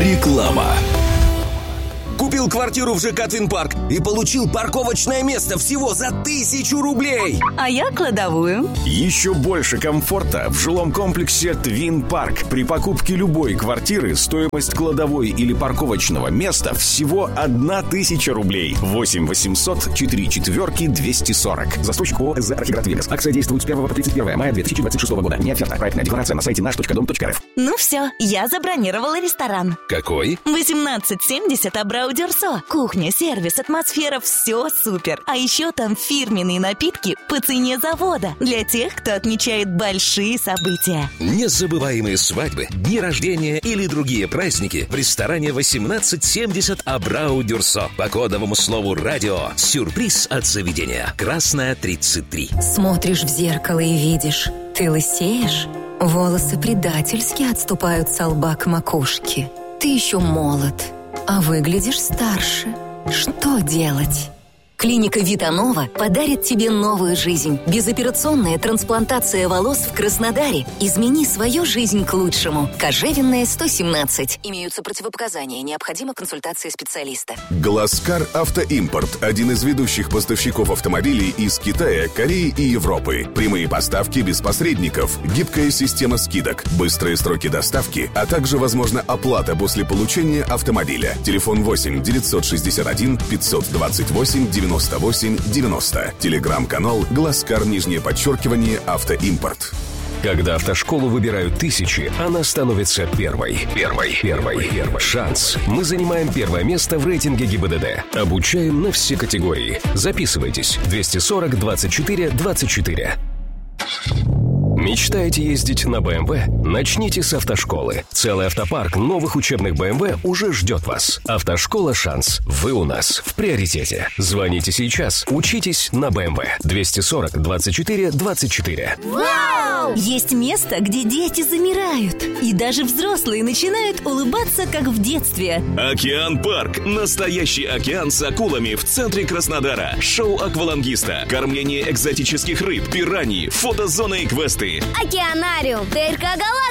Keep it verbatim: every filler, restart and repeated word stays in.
Реклама. Купил квартиру в ЖК «Твинпарк» и получил парковочное место всего за тысячу рублей. А я кладовую. Еще больше комфорта в жилом комплексе «Твинпарк». При покупке любой квартиры стоимость кладовой или парковочного места всего одна тысяча рублей. восемь восемьсот четыре четверки двести сорок. Застройщик ООО «СЗ Архиград Вегас». Акция действует с первого по тридцать первое мая две тысячи двадцать шестого года. Не оферта. Проектная декларация на сайте наш точка дом точка рф. Ну все, я забронировала ресторан. Какой? восемнадцать семьдесят Абрау Дюрсо. Кухня, сервис, атмосфера, все супер. А еще там фирменные напитки по цене завода. Для тех, кто отмечает большие события. Незабываемые свадьбы, дни рождения или другие праздники в ресторане восемнадцать семьдесят Абрау Дюрсо. По кодовому слову «Радио». Сюрприз от заведения. Красная, тридцать три. Смотришь в зеркало и видишь, ты лысеешь? Волосы предательски отступают со лба к макушке. Ты еще молод, а выглядишь старше. Что делать? Клиника Витанова подарит тебе новую жизнь. Безоперационная трансплантация волос в Краснодаре. Измени свою жизнь к лучшему. Кожевенная, сто семнадцать. Имеются противопоказания. Необходима консультация специалиста. Глазкар Автоимпорт – один из ведущих поставщиков автомобилей из Китая, Кореи и Европы. Прямые поставки без посредников, гибкая система скидок, быстрые сроки доставки, а также возможна оплата после получения автомобиля. Телефон восемь девятьсот шестьдесят один пятьсот двадцать восемь девяносто восемь девяносто. Телеграм-канал Глазкар, нижнее подчеркивание, Автоимпорт. Когда автошколу выбирают тысячи, она становится первой. Первой. Первой. Первой. Шанс. Мы занимаем первое место в рейтинге ГИБДД. Обучаем на все категории. Записывайтесь. двести сорок двадцать четыре двадцать четыре. Мечтаете ездить на бэ эм вэ? Начните с автошколы. Целый автопарк новых учебных бэ эм вэ уже ждет вас. Автошкола «Шанс». Вы у нас в приоритете. Звоните сейчас. Учитесь на бэ эм вэ. двести сорок двадцать четыре двадцать четыре. Вау! Есть место, где дети замирают. И даже взрослые начинают улыбаться, как в детстве. Океан Парк. Настоящий океан с акулами в центре Краснодара. Шоу аквалангиста. Кормление экзотических рыб, пираньи, фотозона и квесты. Океанариум, ТРК «Галактика».